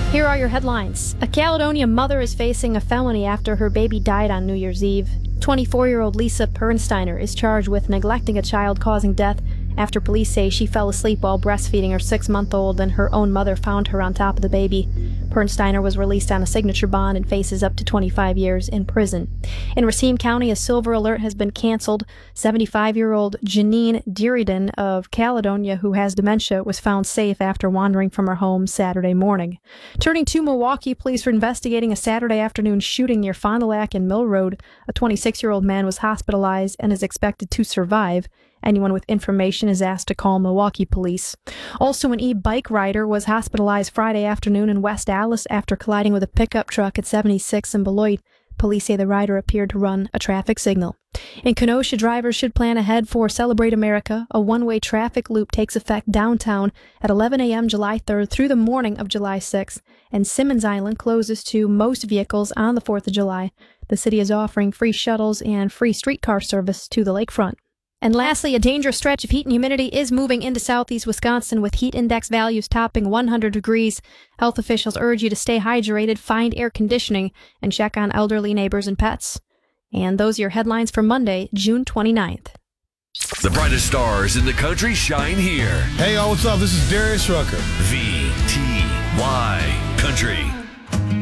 Here are your headlines. A Caledonia mother is facing a felony after her baby died on New Year's Eve. 24-year-old Lisa Pernsteiner is charged with neglecting a child causing death after police say she fell asleep while breastfeeding her 6-month-old and her own mother found her on top of the baby. Pernsteiner was released on a signature bond and faces up to 25 years in prison. In Racine County, a silver alert has been canceled. 75-year-old Janine Dearden of Caledonia, who has dementia, was found safe after wandering from her home Saturday morning. Turning to Milwaukee, police are investigating a Saturday afternoon shooting near Fond du Lac and Mill Road. A 26-year-old man was hospitalized and is expected to survive. Anyone with information is asked to call Milwaukee police. Also, an e-bike rider was hospitalized Friday afternoon in West Allis after colliding with a pickup truck at 76 in Beloit. Police say the rider appeared to run a traffic signal. In Kenosha, drivers should plan ahead for Celebrate America. A one-way traffic loop takes effect downtown at 11 a.m. July 3rd through the morning of July 6th, and Simmons Island closes to most vehicles on the 4th of July. The city is offering free shuttles and free streetcar service to the lakefront. And lastly, a dangerous stretch of heat and humidity is moving into southeast Wisconsin with heat index values topping 100 degrees. Health officials urge you to stay hydrated, find air conditioning, and check on elderly neighbors and pets. And those are your headlines for Monday, June 29th. The brightest stars in the country shine here. Hey, y'all, what's up? This is Darius Rucker. VTY Country.